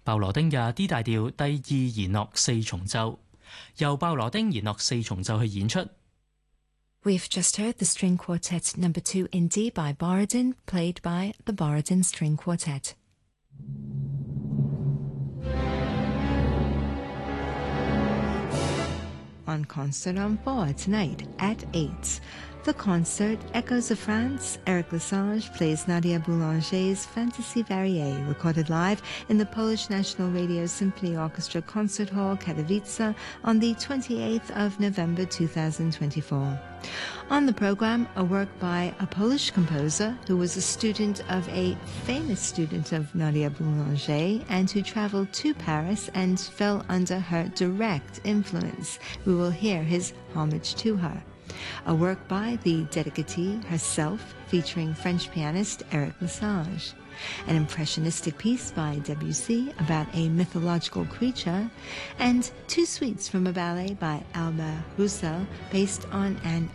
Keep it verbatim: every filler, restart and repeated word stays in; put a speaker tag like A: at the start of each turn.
A: 鮑羅丁嘅 D 大調第二弦樂四重奏，由鮑羅丁弦樂四重奏去演出。
B: We've just heard the String Quartet Number two in D by Borodin, played by the Borodin String Quartet. On Concert on four tonight at eight. The concert Echoes of France. Eric Lesage plays Nadia Boulanger's Fantasy Variée, recorded live in the Polish National Radio Symphony Orchestra Concert Hall, Katowice, on the twenty-eighth of November two thousand twenty-four. On the program, a work by a Polish composer who was a student of a famous student of Nadia Boulanger and who traveled to Paris and fell under her direct influence. We will hear his homage to her. A work by the dedicatee herself, featuring French pianist Eric Lesage. An impressionistic piece by Debussy about a mythological creature, and two suites from a ballet by Albert Roussel based on an